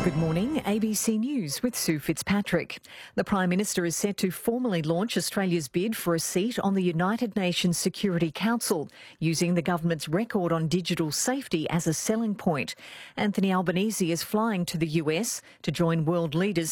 Good morning, ABC News with Sue Fitzpatrick. The Prime Minister is set to formally launch Australia's bid for a seat on the United Nations Security Council, using the government's record on digital safety as a selling point. Anthony Albanese is flying to the US to join world leaders